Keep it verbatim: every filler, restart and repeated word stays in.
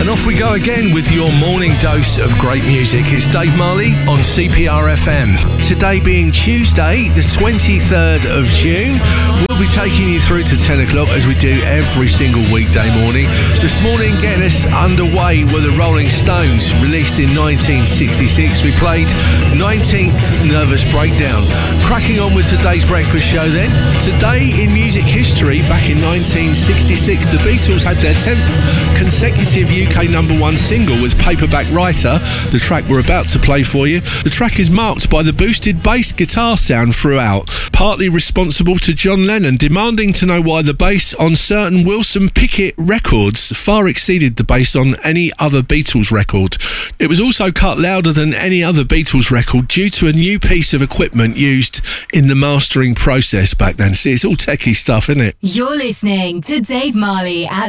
And off we go again with your morning dose of great music. It's Dave Marley on C P R F M. Today being Tuesday, the twenty-third of June. We'll be taking you through to ten o'clock as we do every single weekday morning. This morning, getting us underway were the Rolling Stones, released in nineteen sixty-six. We played nineteenth Nervous Breakdown. Cracking on with today's breakfast show then. Today in music history, back in nineteen sixty-six, the Beatles had their tenth consecutive U K number one single with Paperback Writer, the track we're about to play for you. The track is marked by the boosted bass guitar sound throughout, partly responsible to John Lennon demanding to know why the bass on certain Wilson Pickett records far exceeded the bass on any other Beatles record. It was also cut louder than any other Beatles record due to a new piece of equipment used in the mastering process back then. See, it's all techie stuff, isn't it? You're listening to Dave Marley at